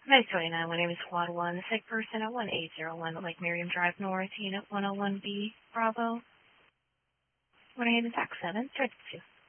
929, my name is Squad 1. The sick person at 1801 Lake Miriam Drive North, Unit 101B, Bravo. When I hit attack 7, 32.